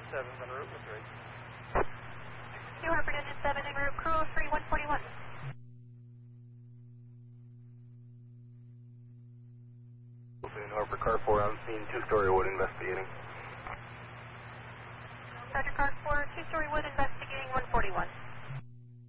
7's en route with Ridge. New Hartford Engine 7 en route, crew 3141. Hartford Car 4 on scene, 2-story wood investigating. Roger, Car 4, 2-story wood investigating 141.